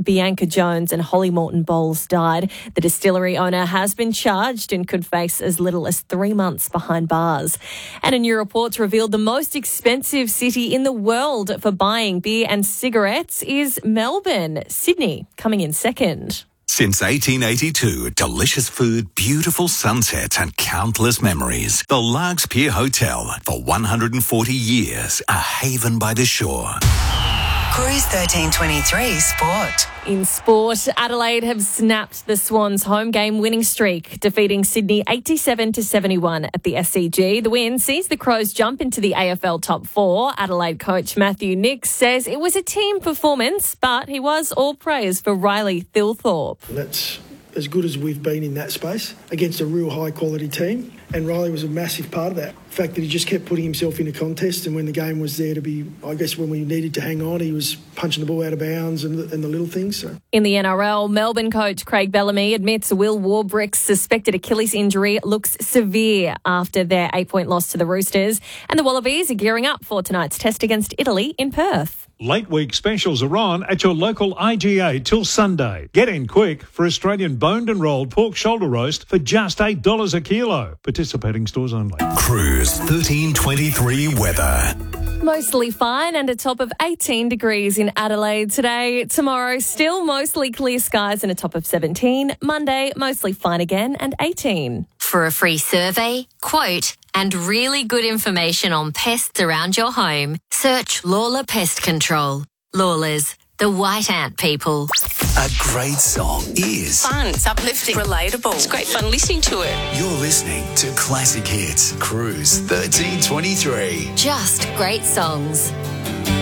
Bianca Jones and Holly Morton Bowles died. The distillery owner has been charged and could face as little as 3 months behind bars. And a new report revealed the most expensive city in the world for buying beer and cigarettes is Melbourne. Sydney coming in second. Since 1882, delicious food, beautiful sunsets and countless memories. The Largs Pier Hotel, for 140 years, a haven by the shore. Cruise 1323 Sport. In sport, Adelaide have snapped the Swans' home game winning streak, defeating Sydney 87-71 at the SCG. The win sees the Crows jump into the AFL top four. Adelaide coach Matthew Nicks says it was a team performance, but he was all praise for Riley Thilthorpe. That's as good as we've been in that space against a real high-quality team, and Riley was a massive part of that. The fact that he just kept putting himself in a contest, and when the game was there to be, I guess when we needed to hang on, he was punching the ball out of bounds and the little things. So. In the NRL, Melbourne coach Craig Bellamy admits Will Warbrick's suspected Achilles injury looks severe after their 8-point loss to the Roosters, and the Wallabies are gearing up for tonight's test against Italy in Perth. Late week specials are on at your local IGA till Sunday. Get in quick for Australian boned and rolled pork shoulder roast for just $8 a kilo. Participating stores only. Cruise 1323 weather. Mostly fine and a top of 18 degrees in Adelaide today. Tomorrow, still mostly clear skies and a top of 17. Monday, mostly fine again and 18. For a free survey, quote, and really good information on pests around your home, search Lawler Pest Control. Lawlers, the white ant people. A great song is fun, it's uplifting, relatable. It's great fun listening to it. You're listening to Classic Hits Cruise 1323. Just great songs.